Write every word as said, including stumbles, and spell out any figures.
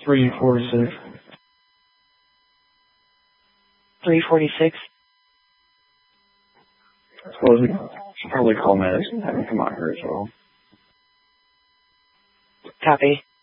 three forty-six. three forty-six. I suppose we should probably call medics and have them come out here as well. Copy.